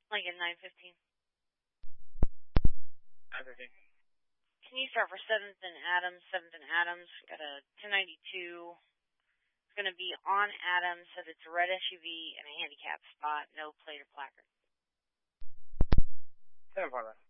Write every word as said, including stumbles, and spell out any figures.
Lincoln nine fifteen. nine fifteen. Can you start for seventh and Adams? seventh and Adams. Got a ten ninety-two. It's going to be on Adams. Says it's a red S U V and a handicap spot. No plate or placard. ten four.